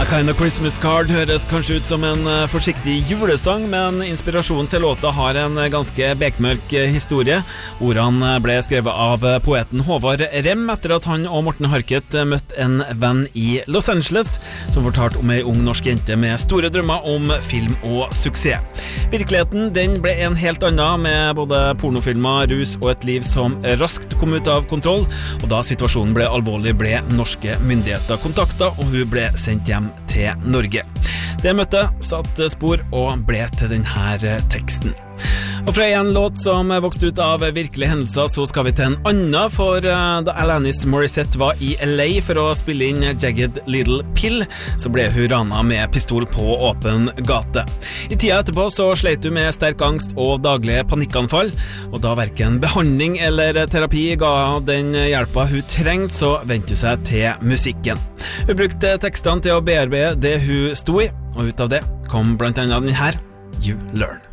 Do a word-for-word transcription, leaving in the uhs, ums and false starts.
Kind of Christmas Card høres kanskje ut som en forsiktig julesang, men inspirasjonen til låta har en ganske bekmørk historie. Ordene ble skrevet av poeten Håvard Rem etter at han og Morten Harket møtte en venn i Los Angeles som fortalte om en ung norsk jente med store drømmer om film og suksess. Virkeligheten den ble en helt annen, med både pornofilmer, rus og et liv som raskt kom ut av kontroll, og da situasjonen ble alvorlig ble norske myndigheter kontaktet, og hun ble sendt hjem til Norge. Det møtet satte spor og ble til denne teksten. Og fra en låt som vokste ut av virkelige hendelser, så skal vi til en annen, for da Alanis Morissette var i L A for å spille inn Jagged Little Pill, så ble hun rana med pistol på åpen gate. I tida etterpå så sleit hun med sterk angst og daglige panikkanfall, og da hverken behandling eller terapi ga den hjelpa hun trengte, så vendte hun seg til musikken. Hun brukte tekstene til å bearbeide det hun sto i, og ut av det kom blant annet den her, You Learn.